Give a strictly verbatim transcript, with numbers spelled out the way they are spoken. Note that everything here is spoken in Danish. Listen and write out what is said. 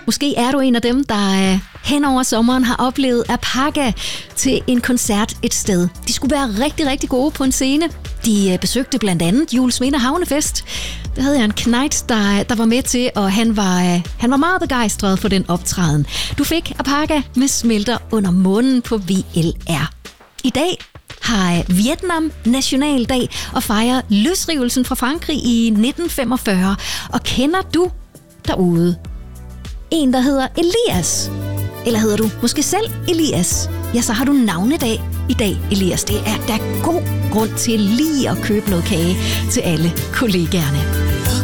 Måske er du en af dem, der øh, hen over sommeren har oplevet Apaga til en koncert et sted. De skulle være rigtig, rigtig gode på en scene. De øh, besøgte blandt andet Juelsminde Havnefest. Der havde jeg en knejt, der, der var med til, og han var, øh, han var meget begejstret for den optræden. Du fik Apaga med Smelter under månen på V L R. I dag har Vietnam nationaldag og fejrer løsrivelsen fra Frankrig i nitten femogfyrre. Og kender du derude en, der hedder Elias? Eller hedder du måske selv Elias? Ja, så har du navnedag i dag, Elias. Det er der god grund til lige at købe noget kage til alle kollegaerne.